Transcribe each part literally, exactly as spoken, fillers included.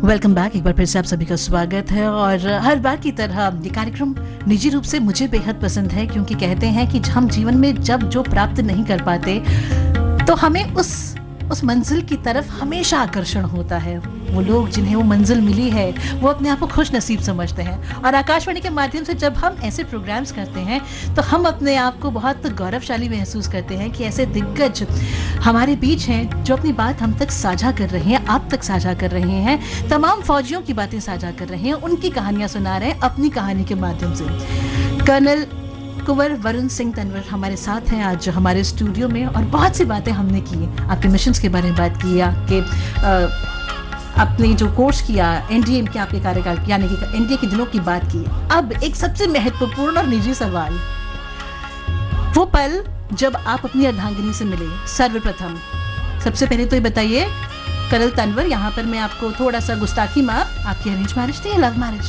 Welcome back. एक बार फिर से आप सभी का स्वागत है। और हर बार की तरह ये कार्यक्रम निजी रूप से मुझे बेहद पसंद है, क्योंकि कहते हैं कि हम जीवन में जब जो प्राप्त नहीं कर पाते तो हमें उस उस मंजिल की तरफ हमेशा आकर्षण होता है। वो लोग जिन्हें वो मंजिल मिली है वो अपने आप को खुश नसीब समझते हैं। और आकाशवाणी के माध्यम से जब हम ऐसे प्रोग्राम्स करते हैं तो हम अपने आप को बहुत गौरवशाली महसूस करते हैं कि ऐसे दिग्गज हमारे बीच हैं जो अपनी बात हम तक साझा कर रहे हैं, आप तक साझा कर रहे हैं, तमाम फौजियों की बातें साझा कर रहे हैं, उनकी कहानियां सुना रहे हैं अपनी कहानी के माध्यम से। कर्नल कुंवर वरुण सिंह तंवर हमारे साथ हैं आज हमारे स्टूडियो में, और बहुत सी बातें हमने की। आपके मिशंस के बारे में बात की, आपके अपने जो कोर्स किया एनडीए के आपके कार्यकाल यानी कि एनडीए के दिनों की बात की। अब एक सबसे महत्वपूर्ण और निजी सवाल, वो पल जब आप अपनी अर्धांगिनी से मिले सर्वप्रथम। सबसे पहले तो ये बताइए कर्नल तंवर, यहाँ पर मैं आपको थोड़ा सा गुस्ताखी माफ, आपकी अरेंज मैरिज थी या लव मैरिज?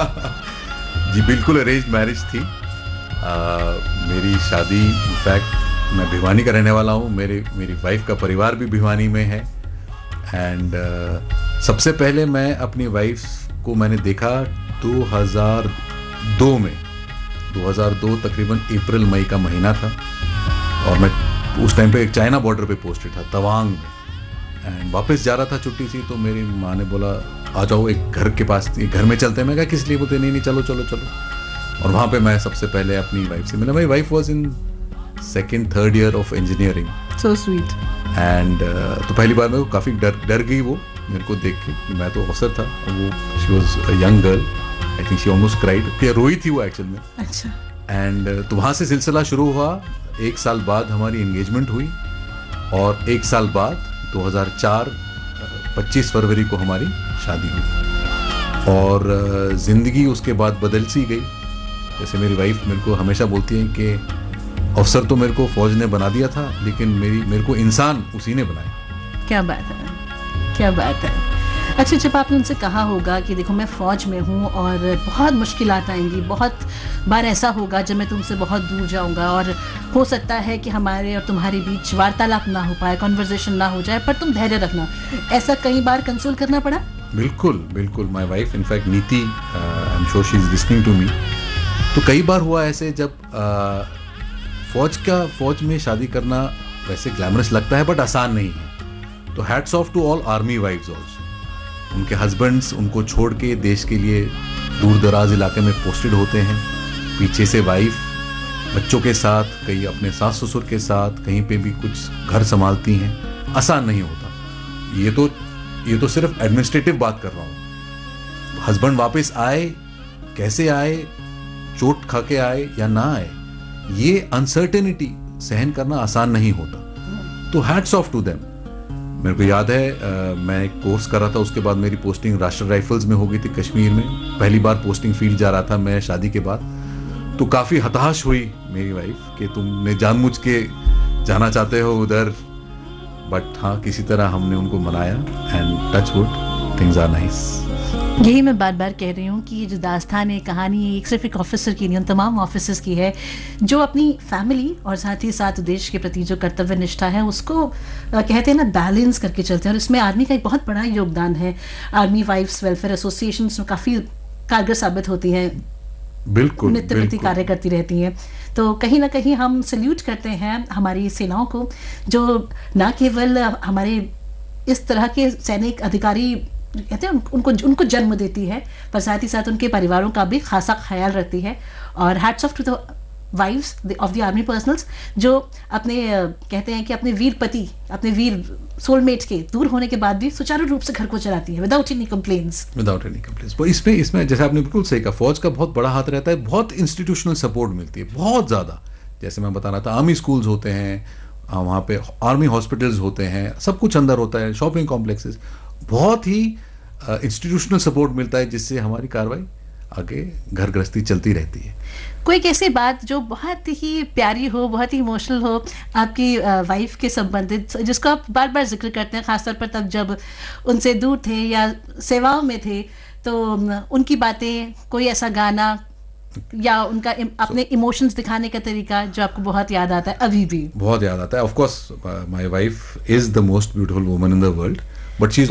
जी बिल्कुल अरेंज मैरिज थी। Uh, मेरी शादी इनफैक्ट मैं भिवानी का रहने वाला हूँ, मेरे मेरी वाइफ का परिवार भी भिवानी में है। एंड uh, सबसे पहले मैं अपनी वाइफ को मैंने देखा दो हज़ार दो में। दो हज़ार दो तकरीबन अप्रैल मई का महीना था, और मैं उस टाइम पे एक चाइना बॉर्डर पे पोस्टेड था तवांग में। एंड वापस जा रहा था छुट्टी से, तो मेरी माँ ने बोला आ जाओ एक घर के पास, एक घर में चलते हैं। मैं कहा किस लिए? बोलते नहीं नहीं चलो चलो चलो। और वहाँ पे मैं सबसे पहले अपनी वाइफ से मिला। मेरी wife was in second third year of engineering. So sweet. And तो पहली बार मेरे को काफ़ी डर डर गई वो मेरे को देख के। मैं तो अफसर था, वो she was a young girl, I think she almost cried, कि रोई थी वो एक्चुअल में। अच्छा। एंड तो वहाँ से सिलसिला शुरू हुआ। एक साल बाद हमारी एंगेजमेंट हुई, और एक साल बाद दो हज़ार चार पच्चीस फरवरी को हमारी शादी हुई। और ज़िंदगी उसके बाद बदल सी गई। जैसे मेरी वाइफ मेरे को हमेशा बोलती है कि अफसर तो मेरे को फौज ने बना दिया था, लेकिन मेरी मेरे को इंसान उसी ने बनाया। क्या बात है, क्या बात है। अच्छा, जब आपने उनसे कहा होगा कि देखो मैं फ़ौज में हूँ और बहुत मुश्किलात आएंगी, बहुत बार ऐसा होगा जब मैं तुमसे बहुत दूर जाऊँगा, और हो सकता है कि हमारे और तुम्हारे बीच वार्तालाप ना हो पाए, कॉन्वर्जेशन ना हो जाए, पर तुम धैर्य रखना, ऐसा कई बार कंसोल करना पड़ा? बिल्कुल बिल्कुल। माई वाइफ इनफैक्ट नीति, I am sure she is listening to me. तो कई बार हुआ ऐसे जब आ, फौज का फौज में शादी करना वैसे ग्लैमरस लगता है, बट आसान नहीं है। तो hats off to all army wives also. उनके हस्बैंड्स उनको छोड़ के देश के लिए दूर दराज इलाके में पोस्टेड होते हैं, पीछे से वाइफ बच्चों के साथ, कहीं अपने सास ससुर के साथ, कहीं पे भी कुछ घर संभालती हैं। आसान नहीं होता। ये तो ये तो सिर्फ एडमिनिस्ट्रेटिव बात कर रहा हूँ। हस्बैंड वापस आए, कैसे आए, चोट खा के आए या ना आए, ये अनसर्टेनिटी सहन करना आसान नहीं होता। तो हैट्स ऑफ टू देम। मेरे को याद है आ, मैं एक कोर्स कर रहा था, उसके बाद मेरी पोस्टिंग राष्ट्रीय राइफल्स में हो गई थी कश्मीर में। पहली बार पोस्टिंग फील्ड जा रहा था मैं शादी के बाद। तो काफ़ी हताश हुई मेरी वाइफ कि तुमने जानबूझ के जाना चाहते हो उधर, बट हाँ किसी तरह हमने उनको मनाया। And touch wood things are nice. यही मैं बार बार कह रही हूँ कि ये जो दास्तान है, कहानी है, एक सिर्फ एक ऑफिसर की नहीं, उन तमाम ऑफिसर्स की है जो अपनी फैमिली और साथ ही साथ देश के प्रति जो कर्तव्य निष्ठा है उसको कहते हैं ना बैलेंस करके चलते हैं। और इसमें आर्मी का एक बहुत बड़ा योगदान है। आर्मी वाइफ्स वेलफेयर एसोसिएशन काफ़ी कारगर साबित होती हैं, बिल्कुल नित्य प्रति कार्य करती रहती हैं। तो कहीं ना कहीं हम सल्यूट करते हैं हमारी सेनाओं को, जो ना केवल हमारे इस तरह के सैनिक अधिकारी कहते हैं उनको उनको जन्म देती है, पर साथ ही साथ उनके परिवारों का भी खासा ख्याल रखती है। और hats off to the wives of the army personnels जो अपने कहते हैं कि अपने वीर पति, अपने वीर सोलमेट के दूर होने के बाद भी सुचारू रूप से घर को चलाती है without any complaints without any complaints. इसमें इसमें जैसे आपने बिल्कुल सही कहा, फौज का बहुत बड़ा हाथ रहता है, बहुत इंस्टीट्यूशनल सपोर्ट मिलती है, बहुत ज़्यादा। जैसे मैं बता रहा था, आर्मी स्कूल्स होते हैं, वहाँ पे आर्मी हॉस्पिटल्स होते हैं, सब कुछ अंदर होता है, शॉपिंग कॉम्प्लेक्सेस, बहुत ही इंस्टीट्यूशनल सपोर्ट मिलता है, जिससे हमारी कार्रवाई आगे घर गृहस्थी चलती रहती है। कोई ऐसी बात जो बहुत ही प्यारी हो, बहुत ही इमोशनल हो आपकी वाइफ के संबंधित, जिसको आप बार बार जिक्र करते हैं, खासतौर पर तब जब उनसे दूर थे या सेवाओं में थे, तो उनकी बातें, कोई ऐसा गाना या उनका इम, अपने इमोशंस दिखाने का तरीका जो आपको बहुत याद आता है अभी भी? बहुत याद आता है। Of course my wife is the most beautiful woman in the world, but she is